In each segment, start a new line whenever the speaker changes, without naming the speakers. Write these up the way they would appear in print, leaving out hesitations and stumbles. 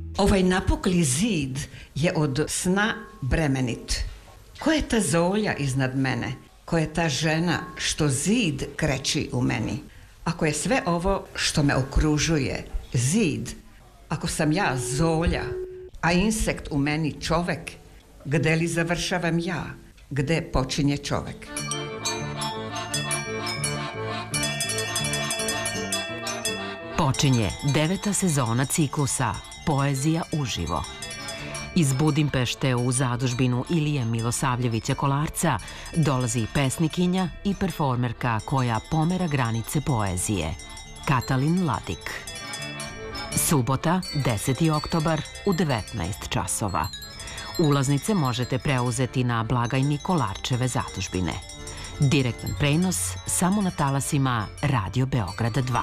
Ovaj napukli zid je od sna bremenit. Ko je ta zolja iznad mene? Ko je ta žena što zid kreći u meni? Ako je sve ovo što me okružuje zid, ako sam ja zolja, a insekt u meni čovek, gde li završavam ja? Gde počinje čovek?
Počinje 9. sezona ciklusa Poezija uživo. Iz Budimpešte u zadužbinu Ilije Milosavljevića Kolarca dolazi pesnikinja i performerka koja pomera granice poezije, Katalin Ladik. Subota, 10. oktobar u 19 časova. Ulaznice možete preuzeti na blagajni Kolarčeve zadužbine. Direktan prenos samo na talasima Radio Beograda 2.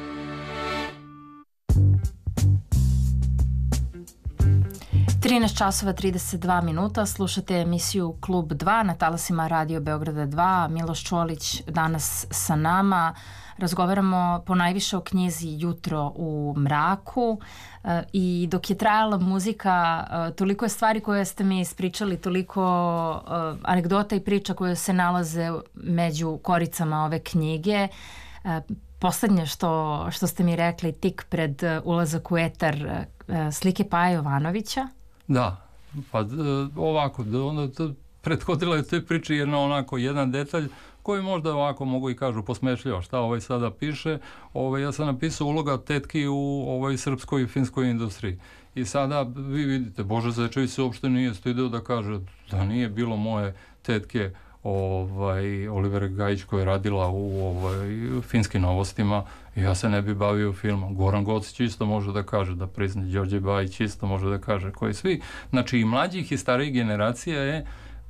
13 časova 32 minuta, slušate emisiju Klub 2 na talasima Radio Beograda 2. Miloš Čolić danas sa nama. Razgovaramo ponajviše o knjizi Jutro u mraku i dok je trajala muzika, toliko je stvari koje ste mi ispričali, toliko anegdota i priča koje se nalaze među koricama ove knjige. Poslednje što ste mi rekli tik pred ulazak u etar, slike Paje Jovanovića.
Da, pa ovako, prethodila je te priče jedan detalj koji možda ovako mogu i kažu posmešljivo šta ovaj sada piše. Ja sam napisao uloga tetki u ovoj srpskoj i finskoj industriji. I sada vi vidite, Bože Zečević se uopšte nije stideo da kaže da nije bilo moje tetke Olivera Gajić koja je radila u finskim novostima, ja se ne bi bavio filmom. Goran Gocić isto može da kaže, da prizna, Đorđe Bajić isto može da kaže, koji svi. Znači i mlađih i starijih generacija je,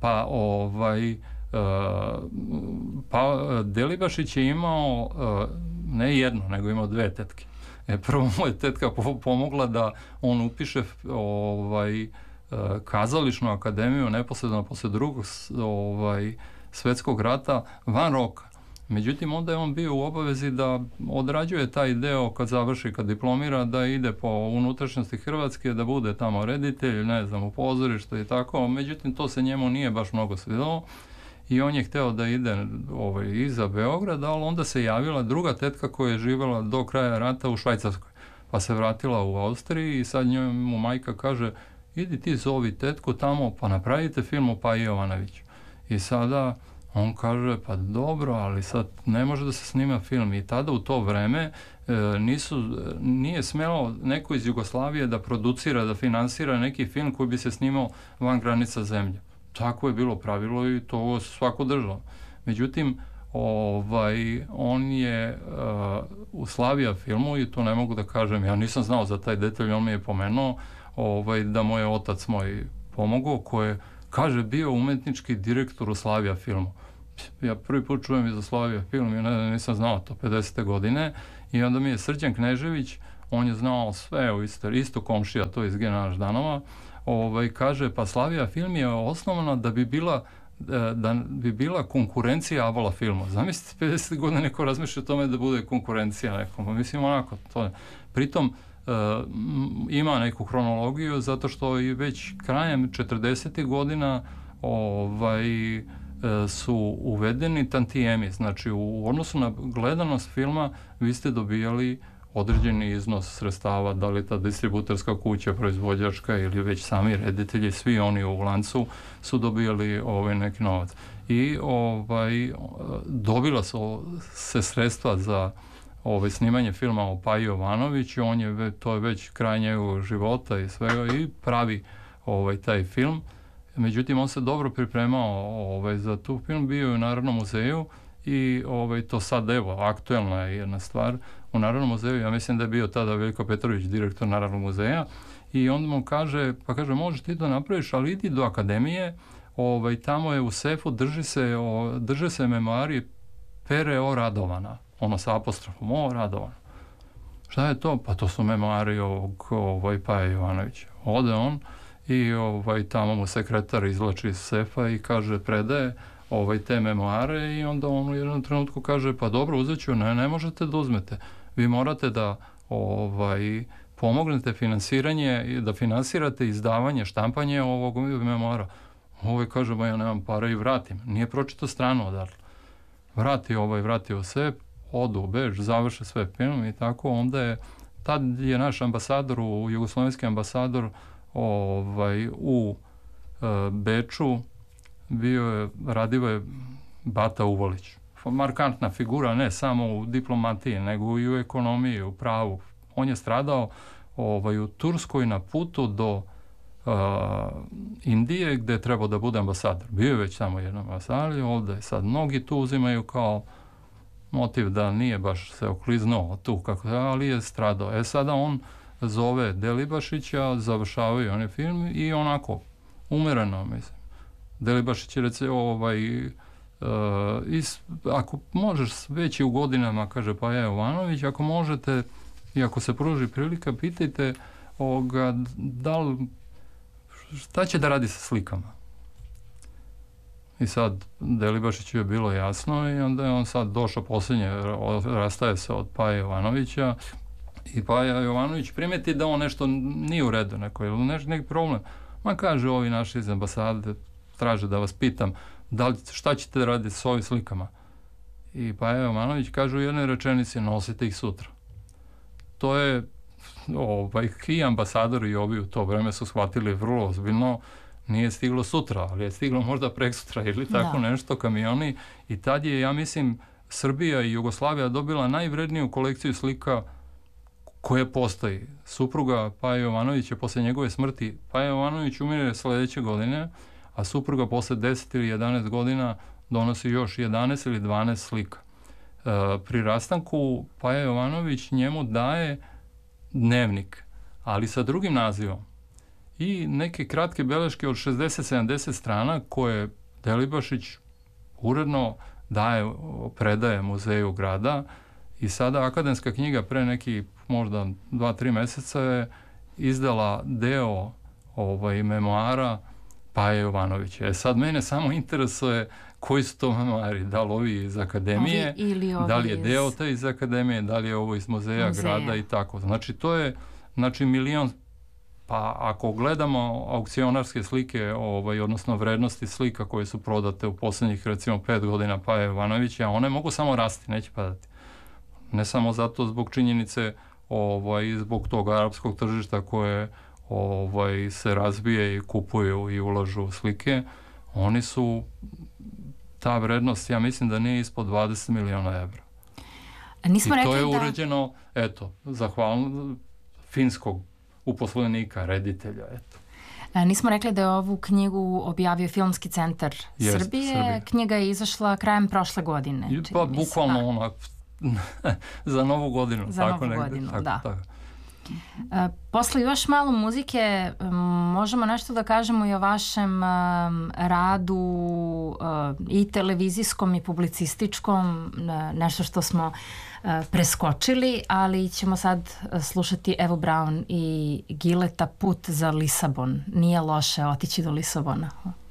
Delibašić je imao ne jedno, nego imao dve tetke. Prvo mu je tetka pomogla da on upiše kazališnu akademiju neposredno posle drugog svetskog rata van roka. Međutim, onda je on bio u obavezi da odrađuje taj deo kad završi, kad diplomira, da ide po unutrašnjosti Hrvatske, da bude tamo reditelj, ne znam, u pozorištu i tako. Međutim, to se njemu nije baš mnogo svidelo i on je hteo da ide iza Beograda, ali onda se javila druga tetka koja je živjela do kraja rata u Švajcarskoj. Pa se vratila u Austriji i sad mu majka kaže: idi ti zovi tetku tamo pa napravite film o Paji Jovanoviću. I sada on kaže, pa dobro, ali sad ne može da se snima film. I tada u to vreme nije smelo neko iz Jugoslavije da producira, da finansira neki film koji bi se snimao van granica zemlje. Tako je bilo pravilo i to svako držalo. Međutim, on je u Slavija filmu, i to ne mogu da kažem, ja nisam znao za taj detalj, on mi je pomenuo da mu je otac moj pomogao, koji je, kaže, bio umetnički direktor u Slavija filmu. Ja prvi put čujem i za Slavija film i nisam znao to 50. godine i onda mi je Srđan Knežević, on je znao sve, isto komšija, to iz Generala Ždanova, kaže, pa Slavija film je osnovana da bi bila konkurencija Avola filmu. Zamislite, 50. godine neko razmišlja o tome da bude konkurencija nekom. Mislim, onako, to je. Pritom, ima neku hronologiju, zato što i već krajem 40. godina su uvedeni tantijemi. Znači, u odnosu na gledanost filma vi ste dobijali određeni iznos sredstava, da li ta distributerska kuća, proizvođačka ili već sami reditelji, svi oni u lancu su dobijali neki novac. I dobila su se sredstva za snimanje filma o Paji Jovanoviću, to je već kraj njegovog života i svega, i pravi taj film. Međutim, on se dobro pripremao za tu film, bio je u Narodnom muzeju i to sad, evo, aktuelna je jedna stvar u Narodnom muzeju. Ja mislim da je bio tada Veljko Petrović, direktor Narodnog muzeja, i on mu kaže, možeš ti to napraviš, ali idi do akademije, tamo je u sefu, drže se memoari Pere O. Radovana, ono sa apostrofom O. Radovana. Šta je to? Pa to su memoari ovog Paje Jovanovića. Ode on i tamo mu sekretar izvlači iz sefa i kaže, predaje te memoare, i onda on u jednom trenutku kaže, pa dobro, uzet ću, ne možete da uzmete. Vi morate da pomognete finansiranje i da finansirate izdavanje, štampanje ovog memoara. Kaže, ja nemam para i vratim. Nije pročito stranu odatle. Vratio sve, odu u Beč, završe sve film i tako. Onda tad je naš ambasador, jugoslovenski ambasador u Beču Radivoje Bata Uvolić. Markantna figura, ne samo u diplomatiji, nego i u ekonomiji, u pravu. On je stradao u Turskoj na putu do Indije, gde je trebao da bude ambasador. Bio je već samo jedan ambasador, ovdje sad mnogi tu uzimaju kao motiv da nije baš se okliznuo tu, ali je stradao. Sada on zove Delibašića, završavaju on je film i onako, umereno, mislim. Delibašić je ako možeš već i u godinama, kaže Paja Jovanović, ako možete i ako se pruži prilika, pitajte šta će da radi sa slikama. I sad Delibašiću je bilo jasno i onda je on sad došao posljednje, rastaje se od Paja Jovanovića i Paja Jovanović primeti da on nešto nije u redu, neki problem. Kaže, ovi naši iz ambasade traže da vas pitam šta ćete da raditi s ovim slikama. I Paja Jovanović kaže u jednoj rečenici, nosite ih sutra. To je i ambasadori i ovi u to vreme su shvatili vrlo ozbiljno, nije stiglo sutra, ali je stiglo možda preksutra ili tako nešto, kamioni, i tad je, ja mislim, Srbija i Jugoslavija dobila najvredniju kolekciju slika koja postoji. Supruga Paja Jovanovića posle njegove smrti, Paja Jovanović umire sledeće godine, a supruga posle 10 ili 11 godina donosi još 11 ili 12 slika. Pri rastanku Paja Jovanović njemu daje dnevnik, ali sa drugim nazivom i neke kratke beleške od 60-70 strana koje Delibašić uredno predaje muzeju grada, i sada akademska knjiga pre neki možda 2-3 meseca je izdala deo memoara Paje Jovanovića. Sad mene samo interesuje koji su to memoari, da li ovi iz akademije, da li je deo te iz akademije, da li je ovo iz muzeja grada i tako. Znači to je milion, pa ako gledamo aukcionarske slike, odnosno vrednosti slika koje su prodate u posljednjih recimo 5 godina Paje Jovanovića, one mogu samo rasti, neće padati. Ne samo zato zbog činjenice zbog tog arapskog tržišta koje se razbije i kupuju i ulažu u slike, oni su, ta vrednost, ja mislim da nije ispod 20 miliona evra. I to je uređeno, zahvalno finskog uposlenika, reditelja,
Nismo rekli da je ovu knjigu objavio Filmski centar Srbije. Knjiga je izašla krajem prošle godine.
Pa bukvalno za Novu godinu.
Za Novu godinu, da. Posle još malo muzike možemo nešto da kažemo i o vašem radu i televizijskom i publicističkom, nešto što smo preskočili, ali ćemo sad slušati Evu Braun i Gileta Put za Lisabon. Nije loše otići do Lisabona.